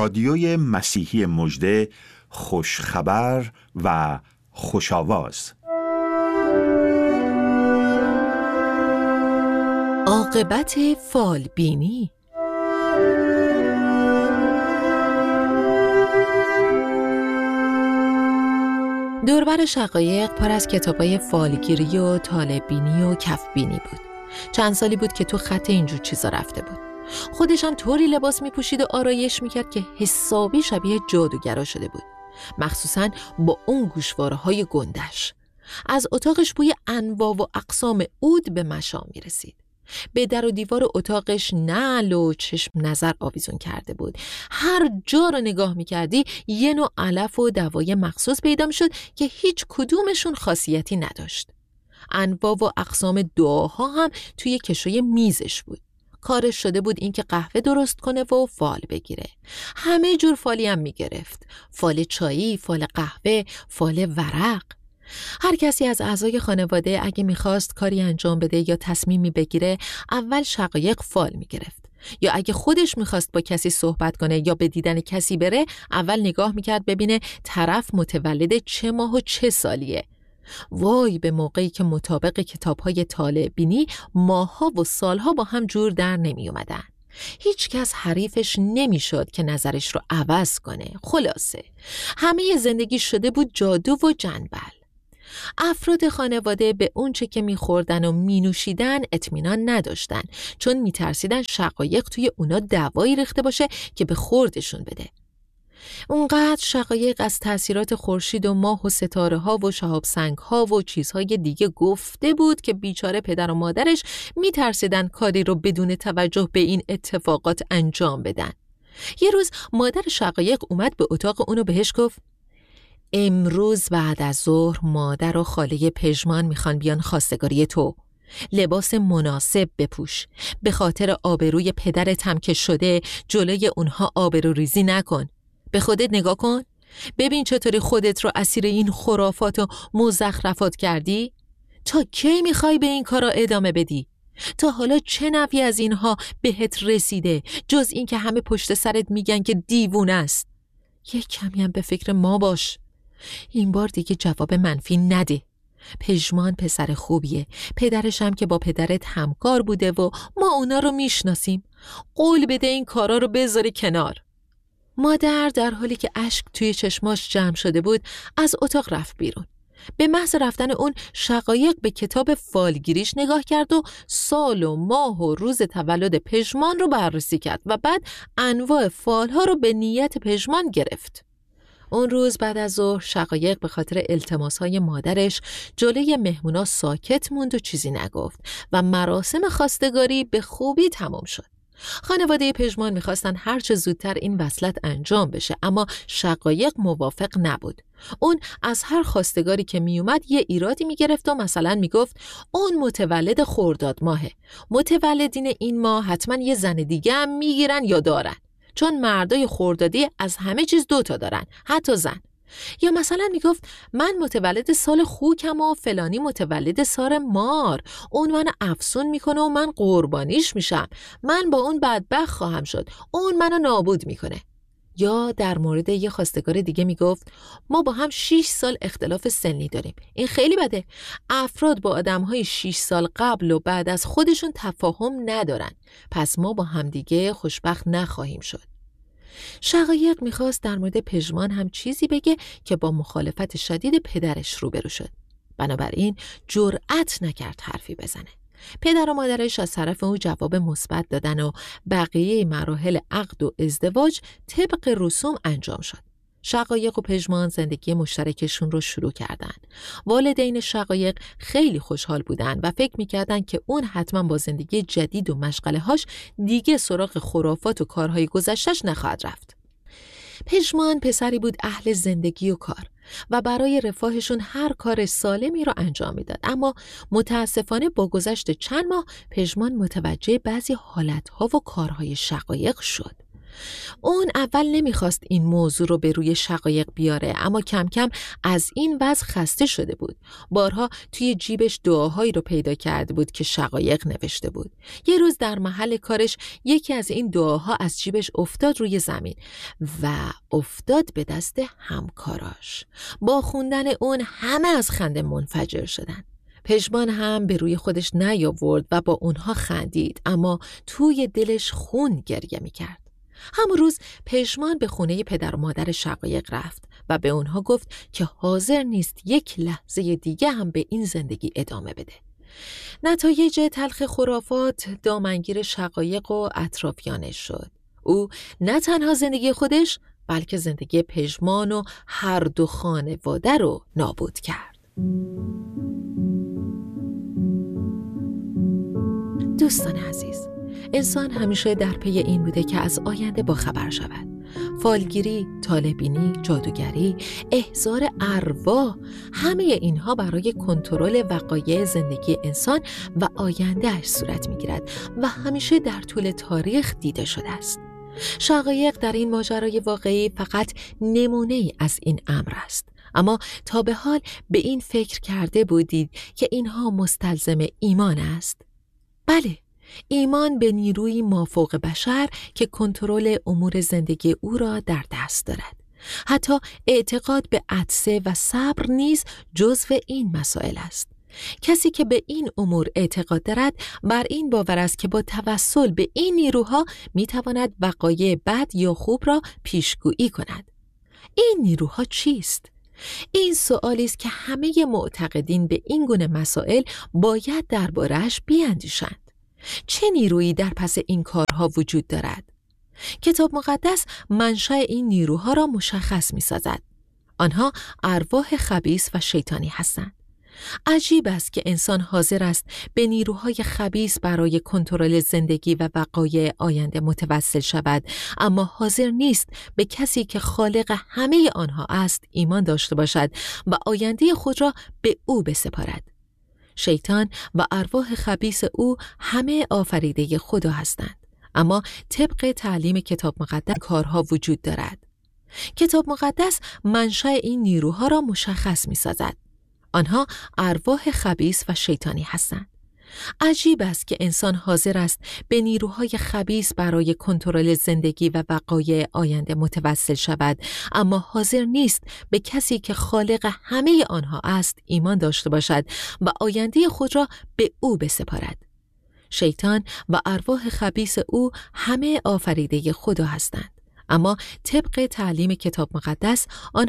رادیوی مسیحی مژده، خوشخبر و خوشآواز. عاقبت فالبینی. دوربر شقایق پر از کتابای فالگیری و طالع‌بینی و کف‌بینی بود. چند سالی بود که تو خط اینجور چیزا رفته بود. خودش هم طوری لباس میپوشید و آرایش میکرد که حسابی شبیه جادوگرا شده بود، مخصوصاً با اون گوشواره‌های گندش. از اتاقش بوی انواع و اقسام عود به مشام میرسید. به در و دیوار اتاقش نعل و چشم نظر آویزون کرده بود. هر جا رو نگاه میکردی یه نوع علف و دوای مخصوص پیدا میشد که هیچ کدومشون خاصیتی نداشت. انواع و اقسام دعاها هم توی کشوی میزش بود. کارش شده بود این که قهوه درست کنه و فال بگیره. همه جور فالی هم میگرفت. فال چایی، فال قهوه، فال ورق. هر کسی از اعضای خانواده اگه میخواست کاری انجام بده یا تصمیمی بگیره، اول شقایق فال میگرفت. یا اگه خودش میخواست با کسی صحبت کنه یا به دیدن کسی بره، اول نگاه میکرد ببینه طرف متولد چه ماه و چه سالیه. وای به موقعی که مطابق کتاب‌های طالع‌بینی ماه‌ها و سال‌ها با هم جور در نمی اومدن. هیچ کس حریفش نمیشد که نظرش رو عوض کنه. خلاصه همه زندگی شده بود جادو و جنبل. افراد خانواده به اون چه که می‌خوردن و می‌نوشیدن اطمینان نداشتن، چون می‌ترسیدن شقایق توی اونا دوایی ریخته باشه که به خوردشون بده. اونقدر شقایق از تأثیرات خورشید و ماه و ستاره ها و شهاب سنگ ها و چیزهای دیگه گفته بود که بیچاره پدر و مادرش میترسیدن کاری رو بدون توجه به این اتفاقات انجام بدن. یه روز مادر شقایق اومد به اتاق اونو بهش گفت: امروز بعد از ظهر مادر و خاله پژمان میخوان بیان خواستگاری تو. لباس مناسب بپوش. به خاطر آبروی پدرت هم که شده جلوی اونها آبروریزی نکن. به خودت نگاه کن. ببین چطوری خودت رو اسیر این خرافات و مزخرفات کردی. تا کی میخوای به این کارا ادامه بدی؟ تا حالا چه نفعی از اینها بهت رسیده جز این که همه پشت سرت میگن که دیوونه است؟ یک کمی هم به فکر ما باش. این بار دیگه جواب منفی نده. پژمان پسر خوبیه. پدرش هم که با پدرت همکار بوده و ما اونا رو میشناسیم. قول بده این کارا رو بذاری کنار. مادر در حالی که اشک توی چشماش جمع شده بود از اتاق رفت بیرون. به محض رفتن اون شقایق به کتاب فالگیریش نگاه کرد و سال و ماه و روز تولد پژمان رو بررسی کرد و بعد انواع فالها رو به نیت پژمان گرفت. اون روز بعد از ظهر شقایق به خاطر التماس‌های مادرش جلوی مهمونا ساکت موند و چیزی نگفت و مراسم خواستگاری به خوبی تمام شد. خانواده پژمان میخواستن هر چه زودتر این وصلت انجام بشه، اما شقایق موافق نبود. اون از هر خواستگاری که میومد یه ایرادی میگرفت و مثلا میگفت اون متولد خرداد ماهه. متولدین این ماه حتما یه زن دیگه هم میگیرن یا دارن، چون مردای خردادی از همه چیز 2 تا دارن، حتی زن. یا مثلا میگفت من متولد سال خوکم و فلانی متولد سال مار. اون منو افسون میکنه و من قربانیش میشم. من با اون بدبخت خواهم شد. اون منو نابود میکنه. یا در مورد یه خواستگار دیگه میگفت ما با هم 6 سال اختلاف سنی داریم. این خیلی بده. افراد با آدمهای 6 سال قبل و بعد از خودشون تفاهم ندارن. پس ما با هم دیگه خوشبخت نخواهیم شد. شقایق میخواست در مورد پژمان هم چیزی بگه که با مخالفت شدید پدرش روبرو شد. بنابراین جرأت نکرد حرفی بزنه. پدر و مادرش از طرف او جواب مثبت دادن و بقیه مراحل عقد و ازدواج طبق رسوم انجام شد. شقایق و پژمان زندگی مشترکشون رو شروع کردن. والدین شقایق خیلی خوشحال بودن و فکر میکردن که اون حتما با زندگی جدید و مشغله‌هاش دیگه سراغ خرافات و کارهای گذشتش نخواهد رفت. پژمان پسری بود اهل زندگی و کار و برای رفاهشون هر کار سالمی رو انجام میداد. اما متاسفانه با گذشت چند ماه پژمان متوجه بعضی حالتها و کارهای شقایق شد. اون اول نمیخواست این موضوع رو به روی شقایق بیاره، اما کم کم از این وضع خسته شده بود. بارها توی جیبش دعاهایی رو پیدا کرده بود که شقایق نوشته بود. یه روز در محل کارش یکی از این دعاها از جیبش افتاد روی زمین و افتاد به دست همکاراش. با خوندن اون همه از خنده منفجر شدن. پشمان هم به روی خودش نیاورد و با اونها خندید، اما توی دلش خون گریه میکرد. همون روز پشمان به خونه پدر و مادر شقایق رفت و به اونها گفت که حاضر نیست یک لحظه دیگه هم به این زندگی ادامه بده. نتایج تلخ خرافات دامنگیر شقایق و اطرافیانش شد. او نه تنها زندگی خودش بلکه زندگی پشمان و هر دو خانواده رو نابود کرد. دوستان عزیز، انسان همیشه در پی این بوده که از آینده باخبر شود. فالگیری، طالع‌بینی، جادوگری، احضار ارواح، همه اینها برای کنترل وقایع زندگی انسان و آینده‌اش صورت می‌گیرد و همیشه در طول تاریخ دیده شده است. شقایق در این ماجرای واقعی فقط نمونه‌ای از این امر است. اما تا به حال به این فکر کرده بودید که اینها مستلزم ایمان است؟ بله، ایمان به نیروی مافوق بشر که کنترل امور زندگی او را در دست دارد. حتی اعتقاد به عطسه و صبر نیز جزو این مسائل است. کسی که به این امور اعتقاد دارد بر این باور است که با توسل به این نیروها میتواند وقایع بد یا خوب را پیشگویی کند. این نیروها چیست؟ این سوالی است که همه معتقدین به این گونه مسائل باید درباره‌اش بیاندیشند. چه نیرویی در پس این کارها وجود دارد؟ کتاب مقدس منشأ این نیروها را مشخص می‌سازد. آنها ارواح خبیث و شیطانی هستند. عجیب است که انسان حاضر است به نیروهای خبیث برای کنترل زندگی و وقایع آینده متوسل شود، اما حاضر نیست به کسی که خالق همه آنها است ایمان داشته باشد و آینده خود را به او بسپارد. شیطان و ارواح خبیث او همه آفریده خدا هستند، اما طبق تعلیم کتاب مقدس کارها وجود دارد. کتاب مقدس منشأ این نیروها را مشخص می‌سازد. آنها ارواح خبیث و شیطانی هستند. عجیب است که انسان حاضر است به نیروهای خبیث برای کنترل زندگی و وقایع آینده متوسل شود، اما حاضر نیست به کسی که خالق همه آنها است ایمان داشته باشد و آینده خود را به او بسپارد. شیطان و ارواح خبیث او همه آفریده خدا هستند، اما طبق تعلیم کتاب مقدس آنها